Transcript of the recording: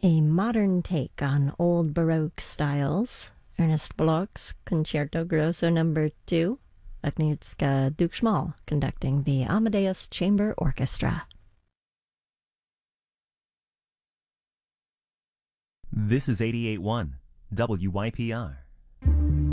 A modern take on old Baroque styles. Ernest Bloch's Concerto Grosso No. 2. Agnieszka Dukschmal conducting the Amadeus Chamber Orchestra. This is 88.1 WYPR.